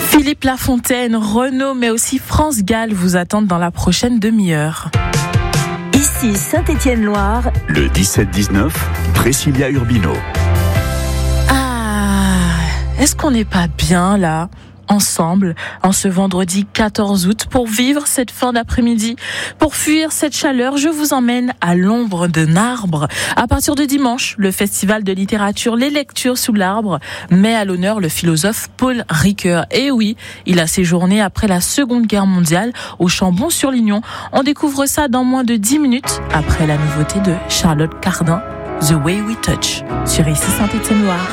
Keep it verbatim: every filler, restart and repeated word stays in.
Philippe Lafontaine, Renaud, mais aussi France Gall vous attendent dans la prochaine demi-heure. Ici Saint-Étienne-Loire. Le dix-sept dix-neuf, Priscilla Urbino. Ah, est-ce qu'on n'est pas bien là ? Ensemble, en ce vendredi quatorze août, pour vivre cette fin d'après-midi. Pour fuir cette chaleur, je vous emmène à l'ombre d'un arbre. À partir de dimanche, le festival de littérature Les Lectures sous l'arbre met à l'honneur le philosophe Paul Ricoeur. Et oui, il a séjourné après la Seconde Guerre mondiale au Chambon-sur-Lignon. On découvre ça dans moins de dix minutes après la nouveauté de Charlotte Cardin, The Way We Touch, sur Ici Saint-Étienne-Loire.